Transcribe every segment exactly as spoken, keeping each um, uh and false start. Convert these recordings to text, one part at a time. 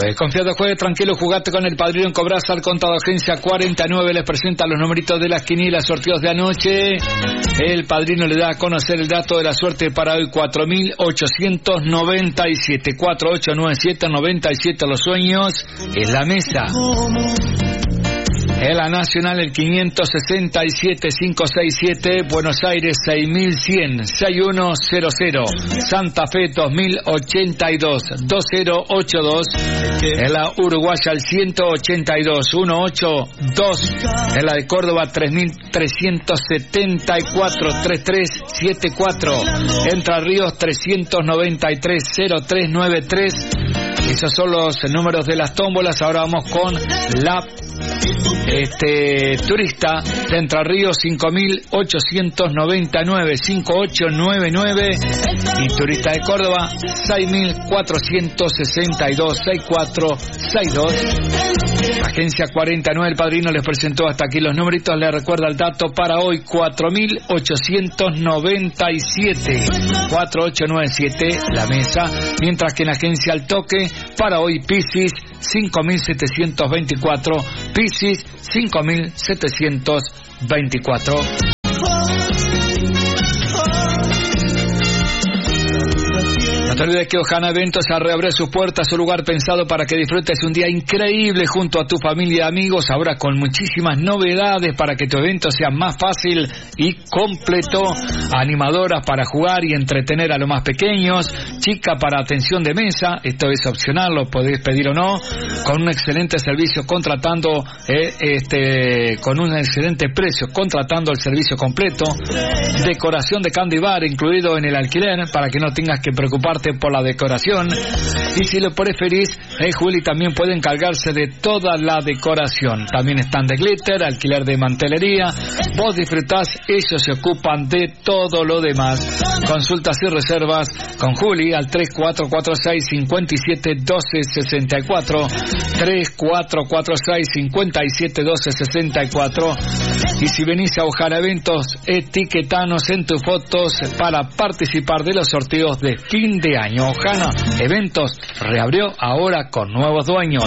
Juegue confiado, juegue tranquilo, jugate con el Padrino en Cobras al contado. Agencia cuarenta y nueve les presenta los numeritos de las quinielas sorteos de anoche. El Padrino le da a conocer el dato de la suerte para hoy: cuatro mil ochocientos noventa y siete. Cuatro ocho nueve siete noventa y siete los sueños en la mesa. En la Nacional el quinientos sesenta y siete quinientos sesenta y siete, Buenos Aires seis mil cien, sesenta y uno cero cero, Santa Fe dos mil ochenta y dos, veinte ochenta y dos, en la Uruguaya el ciento ochenta y dos, ciento ochenta y dos, en la de Córdoba tres mil trescientos setenta y cuatro, treinta y tres setenta y cuatro, Entre Ríos trescientos noventa y tres, cero tres noventa y tres. Esos son los números de las tómbolas. Ahora vamos con la este turista de Entre Ríos, cinco mil ochocientos noventa y nueve, cincuenta y ocho noventa y nueve, y turista de Córdoba seis mil cuatrocientos sesenta y dos, sesenta y cuatro sesenta y dos. Agencia cuarenta y nueve, el Padrino les presentó hasta aquí los numeritos. Les recuerda el dato para hoy: cuatro mil ochocientos noventa y siete, cuatro ocho nueve siete la mesa, mientras que en Agencia al Toque para hoy Piscis cinco mil setecientos veinticuatro, Piscis cinco mil setecientos veinticuatro. No te olvides que Ojana Eventos reabre sus puertas, un lugar pensado para que disfrutes un día increíble junto a tu familia y amigos, ahora con muchísimas novedades para que tu evento sea más fácil y completo. Animadoras para jugar y entretener a los más pequeños, chica para atención de mesa, esto es opcional, lo podéis pedir o no, con un excelente servicio contratando, eh, este, con un excelente precio contratando el servicio completo, decoración de candy bar incluido en el alquiler para que no tengas que preocuparte por la decoración, y si lo preferís, eh, Juli también puede encargarse de toda la decoración. También están de glitter, alquiler de mantelería, vos disfrutás, ellos se ocupan de todo lo demás. Consultas y reservas con Juli al tres cuatro cuatro seis, cinco siete uno dos seis cuatro, tres cuatro cuatro seis, cinco siete uno dos seis cuatro. Y si venís a Ojana Eventos, etiquetanos en tus fotos para participar de los sorteos de fin de año. Ojana Eventos reabrió ahora con nuevos dueños.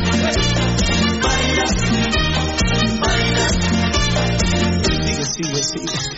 Sigue, sigue, sigue.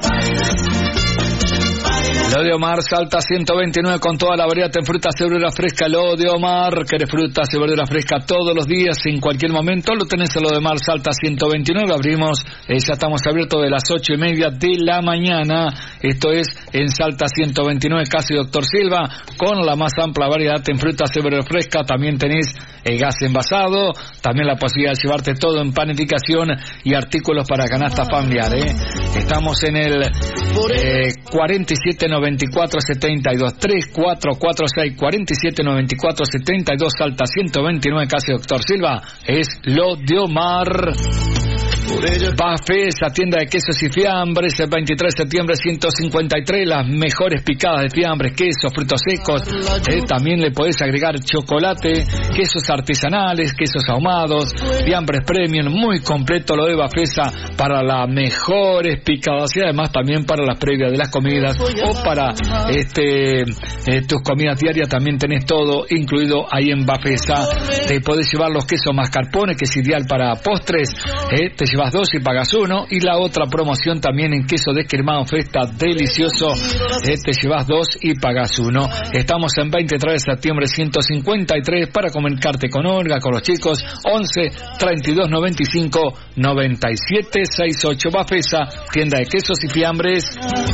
Lo de Omar Salta ciento veintinueve con toda la variedad en frutas y verduras frescas. Lo de Omar, ¿querés frutas y verduras frescas todos los días, en cualquier momento? Lo tenés en Lo de Omar Salta ciento veintinueve. Abrimos, eh, ya estamos abiertos de las ocho y media de la mañana. Esto es en Salta ciento veintinueve, casi Doctor Silva, con la más amplia variedad en frutas y verduras frescas. También tenés el gas envasado, también la posibilidad de llevarte todo en panificación y artículos para canasta familiar, ¿eh? Estamos en el eh, cuarenta y siete noventa y cuatro setenta y dos, tres cuatro cuatro seis, cuarenta y siete noventa y cuatro setenta y dos, Salta ciento veintinueve, casi Doctor Silva, es Lo de Omar. Bafesa, tienda de quesos y fiambres, el veintitrés de septiembre ciento cincuenta y tres, las mejores picadas de fiambres, quesos, frutos secos, eh, también le podés agregar chocolate, quesos artesanales, quesos ahumados, fiambres premium, muy completo lo de Bafesa para las mejores picadas y además también para las previas de las comidas o para este eh, tus comidas diarias, también tenés todo incluido ahí en Bafesa. Te podés llevar los quesos mascarpone, que es ideal para postres, eh, te llevas dos y pagas uno, y la otra promoción también en queso descremado Festa delicioso, eh, te llevas dos y pagas uno. Estamos en veintitrés de septiembre ciento cincuenta y tres para comunicarte con Olga, con los chicos, once treinta y dos noventa y cinco noventa y siete sesenta y ocho. Bafesa, tienda de quesos y fiambres.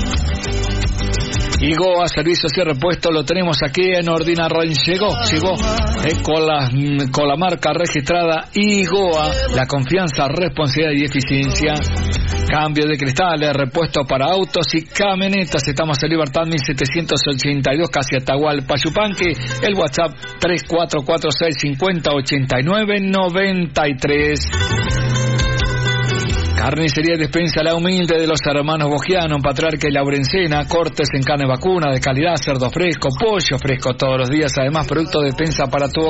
Igoa, servicios y repuestos, lo tenemos aquí en Ordina Ranch. Llegó, llegó eh, con, la, con la marca registrada Igoa, la confianza, responsabilidad y eficiencia. Cambio de cristales, repuesto para autos y camionetas. Estamos en Libertad mil setecientos ochenta y dos, casi Atahualpa Yupanqui. El WhatsApp tres cuatro cuatro seis, cincuenta ochenta y nueve noventa y tres. Carnicería y despensa La Humilde de los hermanos Bogiano, en Patriarca y Laurencena, cortes en carne vacuna de calidad, cerdo fresco, pollo fresco todos los días, además productos de despensa para tu